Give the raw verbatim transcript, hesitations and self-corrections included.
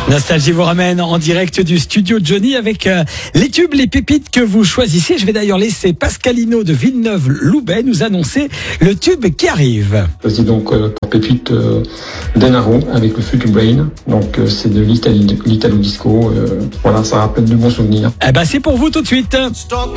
Nostalgie vous ramène en direct du studio Johnny avec euh, les tubes, les pépites que vous choisissez. Je vais d'ailleurs laisser Pascalino de Villeneuve-Loubet nous annoncer le tube qui arrive. C'est donc euh, pépite euh, Denaro avec le Future Brain. Donc euh, c'est de l'Italo disco. Euh, voilà, ça rappelle de bons souvenirs. Eh ben c'est pour vous tout de suite.